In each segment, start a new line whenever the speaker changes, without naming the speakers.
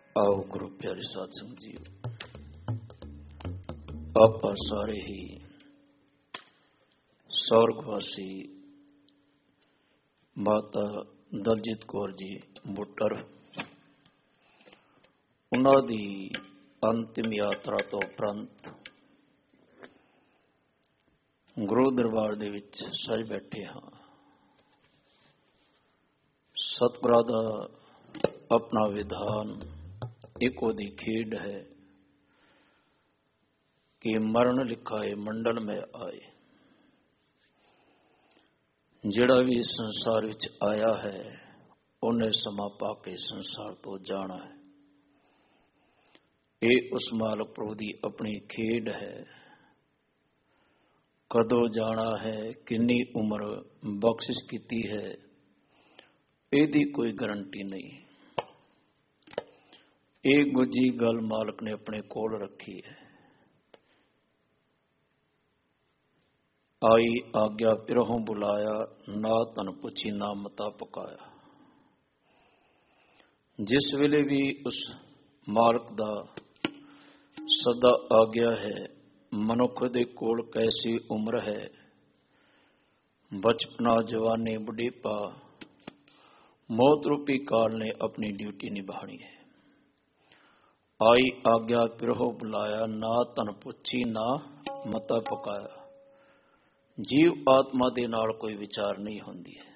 आओ गुरु प्यारे साध संगत जी, आपा सारे ही स्वर्गवासी माता दलजीत कौर जी बुट्टर उन्हां दी अंतिम यात्रा तो उपरंत गुरु दरबार दे विच सज बैठे हाँ। सतगुरां दा अपना विधान एक ओदी खेड है कि मरण लिखाए मंडल में आए। जिहड़ा भी इस संसार विच आया है उन्हें समा पा के संसार तो जाना है। ये उस मालक प्रभु दी अपनी खेड है। कदों जाना है, किन्नी उम्र बख्शिश कीती है, ਇਹਦੀ कोई गारंटी नहीं। एक गुजी गल मालक ने अपने कोल रखी है। आई आज्ञा पिरहों बुलाया, ना तन पुछी ना मता पकाया। जिस वेले भी उस मालक दा सदा आ गया है, मनुख दे कोल कैसी उम्र है, बचपना जवानी बुढ़ेपा मौत रूपी काल ने अपनी ड्यूटी निभानी है। आई आज्ञा पिरहो बुलाया, ना तन पुछी ना मता पकाया। जीव आत्मा दे नाल कोई विचार नहीं होंदी है।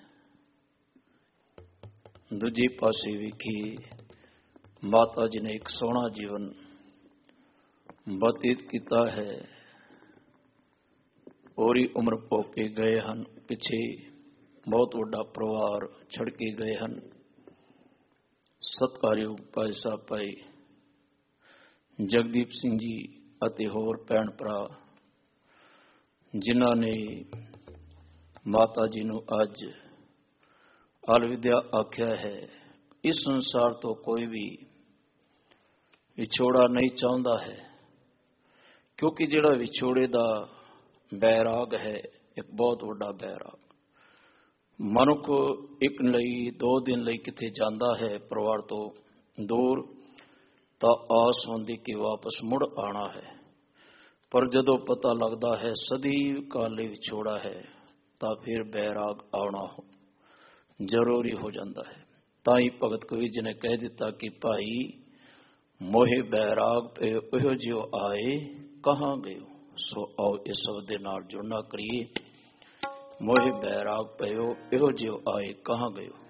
दूजी पासे विखी माता जी ने एक सोहना जीवन बतीत किया है। पूरी उम्र पोके गए हैं, पिछे बहुत वड्डा परिवार छड़ के गए हैं। सत्कारयोग भाई साहब भाई जगदीप सिंह जी अते होर भैन भरा जिन्हां ने माता जी नूं अज अलविदा आख्या है। इस संसार तो कोई भी विछोड़ा नहीं चाहता है, क्योंकि जिहड़ा विछोड़े दा बैराग है एक बहुत वड्डा बैराग। मनुख एक लई 2 दिन लई किथे जांदा है परिवार तो दूर, तो आस होंदी कि वापस मुड़ आना है। पर जदों पता लगता है सदी काल लई विछोड़ा है, तो फिर बैराग आना जरूरी हो जाता है। ताई भगत कवि जी ने कह दिता कि भाई मोहे बैराग पे ओहो जियो आए, कहाँ गयो। सो आओ इस शब्द दे नाल जुड़ना करिए। मोहे बैराग पयो, इहो जियो आए, कहाँ गयो।